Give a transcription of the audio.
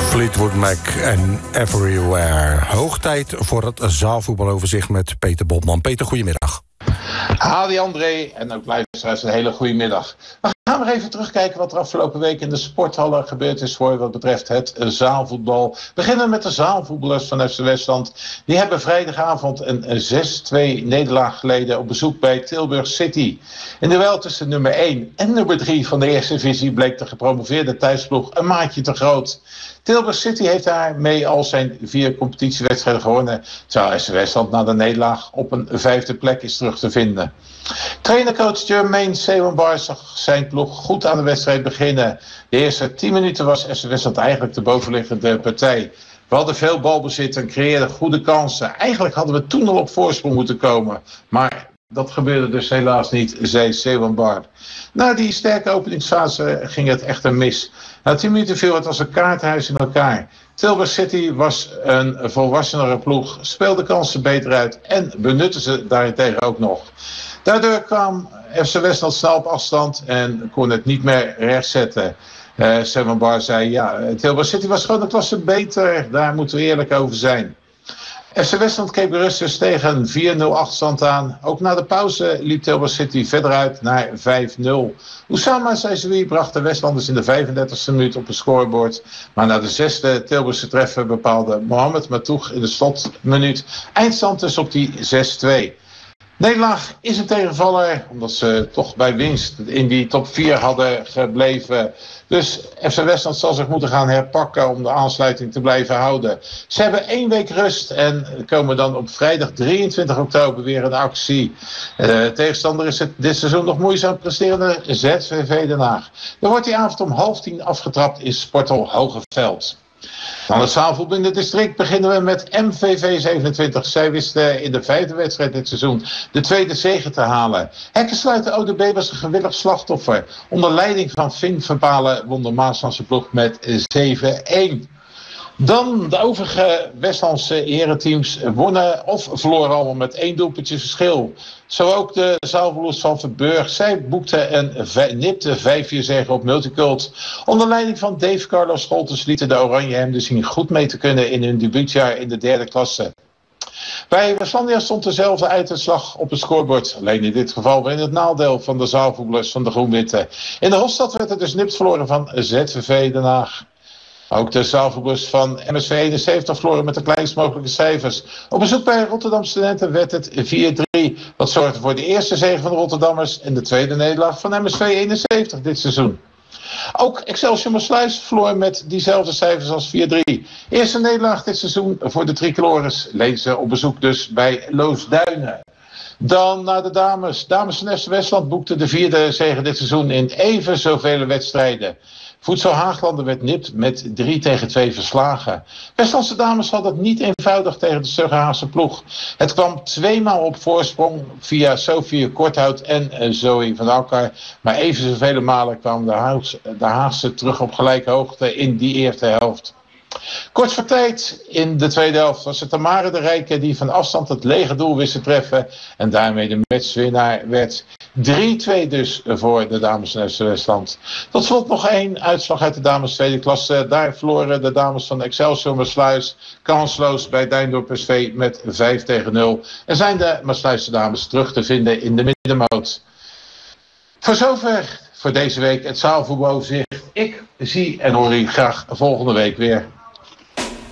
Fleetwood Mac en Everywhere. Hoog tijd voor het zaalvoetbaloverzicht met Peter Botman. Peter, goedemiddag. Hadi André en ook luisteraars, een hele goede middag. We gaan weer even terugkijken wat er afgelopen week in de sporthallen gebeurd is voor wat betreft het zaalvoetbal. We beginnen met de zaalvoetballers van FC Westland. Die hebben vrijdagavond een 6-2 nederlaag geleden op bezoek bij Tilburg City. In de duel tussen nummer 1 en nummer 3 van de eerste divisie bleek de gepromoveerde thuisploeg een maatje te groot. Tilburg City heeft daarmee al zijn 4 competitiewedstrijden gewonnen, terwijl FC Westland na de nederlaag op een 5e plek is terug te vinden. Trainercoach Jermaine Seelenbar zag zijn ploeg goed aan de wedstrijd beginnen. De eerste 10 minuten was FC Westland eigenlijk de bovenliggende partij. We hadden veel balbezit en creëerden goede kansen. Eigenlijk hadden we toen al op voorsprong moeten komen, maar dat gebeurde dus helaas niet, zei Seelenbar. Na die sterke openingsfase ging het echter mis. Na 10 minuten viel het als een kaarthuis in elkaar. Tilburg City was een volwassenere ploeg, speelde kansen beter uit en benutte ze daarentegen ook nog. Daardoor kwam FC Westland snel op afstand en kon het niet meer rechtzetten. Seelenbar zei, ja, Tilburg City was gewoon een klasse beter, daar moeten we eerlijk over zijn. FC Westland keek rust dus tegen 4-0 achterstand aan. Ook na de pauze liep Tilburg City verder uit naar 5-0. Oussama Saizoui bracht de Westlanders in de 35e minuut op het scorebord. Maar na de 6e Tilburgse treffer bepaalde Mohamed Matoug in de slotminuut eindstand dus op die 6-2. Nederlaag is een tegenvaller, omdat ze toch bij winst in die top 4 hadden gebleven. Dus FC Westland zal zich moeten gaan herpakken om de aansluiting te blijven houden. Ze hebben 1 week rust en komen dan op vrijdag 23 oktober weer in actie. Tegenstander is het dit seizoen nog moeizaam presterende ZVV Den Haag. Dan wordt die avond om 9:30 afgetrapt in Sporthal Hogeveld. Dan het zaalvoetbal in het district beginnen we met MVV 27. Zij wisten in de 5e wedstrijd dit seizoen de 2e zege te halen. Hekkensluiter ODB was een gewillig slachtoffer. Onder leiding van Finn Verbalen won de Maaslandse ploeg met 7-1. Dan de overige Westlandse herenteams wonnen of verloren allemaal met 1 doelpuntje verschil. Zo ook de zaalvoetballers van Verburg. Zij boekten een nipte 5-4 zege op Multicult. Onder leiding van Dave Carlos Scholtens lieten de Oranjehemden zien goed mee te kunnen in hun debuutjaar in de 3e klasse. Bij Westlandia stond dezelfde uitslag op het scorebord. Alleen in dit geval weer in het nadeel van de zaalvoetballers van de Groen-Witte. In de Hofstad werd het dus nipt verloren van ZVV Den Haag. Ook de zaalvoetballers van MSV 71 verloren met de kleinst mogelijke cijfers. Op bezoek bij Rotterdam Studenten werd het 4-3. Dat zorgde voor de eerste zege van de Rotterdammers en de tweede nederlaag van MSV 71 dit seizoen. Ook Excelsior Maassluis verloor met diezelfde cijfers als 4-3. Eerste nederlaag dit seizoen voor de tricolores. Leed ze op bezoek dus bij Loosduinen. Dan naar de dames. Dames van FC Westland boekten de 4e zege dit seizoen in even zoveel wedstrijden. Voedsel Haaglanden werd nipt met 3-2 verslagen. Westlandse dames hadden het niet eenvoudig tegen de Stugge-Haagse ploeg. Het kwam 2 maal op voorsprong via Sofie Korthout en Zoe van Alkar. Maar even zoveel malen kwamen de Haagse terug op gelijke hoogte in die eerste helft. Kort voor tijd in de tweede helft was het Tamara de Rijke die van afstand het lege doel wist te treffen. En daarmee de matchwinnaar werd. 3-2 dus voor de dames van FC Westland. Tot slot nog 1 uitslag uit de dames tweede klasse. Daar verloren de dames van Excelsior Maassluis kansloos bij Duindorp SV met 5-0. En zijn de Maassluisse dames terug te vinden in de middenmoot. Voor zover voor deze week het zaalvoetbaloverzicht. Ik zie en hoor u graag volgende week weer.